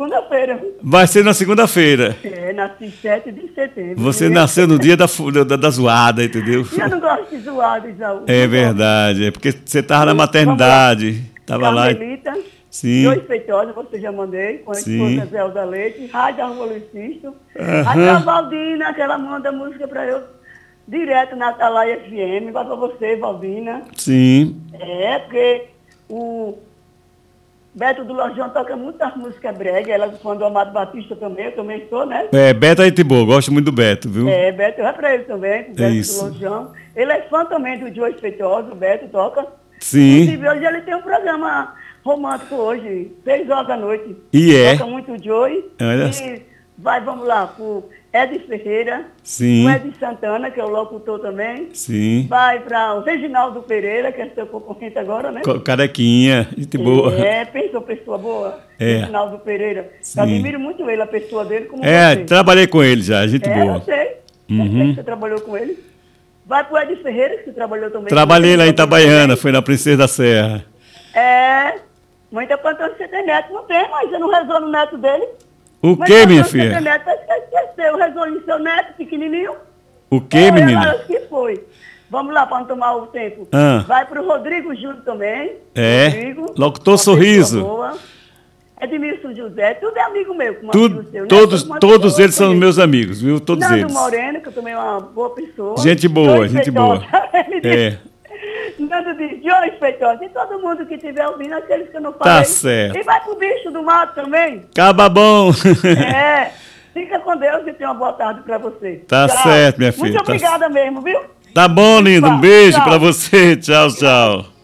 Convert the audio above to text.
segunda-feira. Vai ser na segunda-feira. Nasci 7 de setembro. Você nasceu no dia da zoada, entendeu? E eu não gosto de zoada, Isaú. É verdade, é porque você estava na maternidade. Estava lá. Carmelita, Sim. Joyce Feitosa, você já mandei, com a Sim. esposa Zelda Leite, Rádio Arruma Lucisto. Até a Valdina, que ela manda música para eu, direto na Atalaia FM, vai para você, Valdina. Sim. Porque o Beto do Lojão toca muitas músicas brega, ela é fã do Amado Batista também, eu também sou, né? Beto é gente boa, gosto muito do Beto, viu? Beto vai para ele também, o Beto Isso. do Lojão. Ele é fã também do Joyce Feitosa, o Beto toca. Sim. Inclusive, hoje ele tem um programa romântico hoje, 6 horas da noite. E é. Toca muito o Joy. Olha. E vai, vamos lá, pro Ed Ferreira, Sim. o Ed Santana, que é o locutor também. Sim. Vai para o Reginaldo Pereira, que é seu concorrente agora, né? Carequinha, gente boa. Pensou pessoa boa. É. Reginaldo Pereira. Sim. Eu admiro muito ele, a pessoa dele, como você. Trabalhei com ele já, gente boa. Eu sei. Eu sei que você trabalhou com ele. Vai pro Ed Ferreira, que você trabalhou também. Trabalhei lá em Itabaiana, foi na Princesa da Serra. Muita plantão de você tem neto, não tem, mas você não rezou no neto dele. O que, minha filha? Você tem neto, esqueceu, rezou no seu neto, pequenininho. O que, menina? Acho que foi. Vamos lá, para não tomar o tempo. Vai pro Rodrigo Júlio também. Rodrigo, locutor Sorriso. Edmilson José, tudo é amigo meu, como amigo seu. Né? Todos eles são meus amigos, viu? Todos Nando eles. Moreno, que eu também é uma boa pessoa. Gente boa, gente boa. Nando de Joyce Feitosa. E todo mundo que estiver ouvindo, aqueles que eu não falei. Tá certo. E vai pro Bicho do Mato também. Caba bom. Fica com Deus e tenha uma boa tarde pra você. Tá certo, minha filha. Muito obrigada mesmo, viu? Tá bom, lindo. Um beijo pra você. Tchau, tchau.